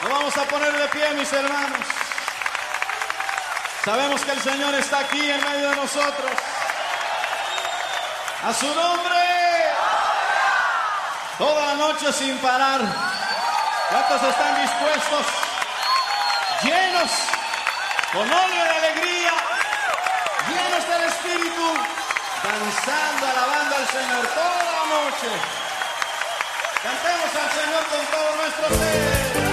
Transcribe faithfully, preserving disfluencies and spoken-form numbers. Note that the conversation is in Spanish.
Nos vamos a poner de pie, mis hermanos. Sabemos que el Señor está aquí en medio de nosotros. A su nombre. Toda la noche sin parar. ¿Cuántos están dispuestos? Llenos, con óleo de alegría, llenos del Espíritu, danzando, alabando al Señor toda la noche. Cantemos al Señor con todo nuestro ser.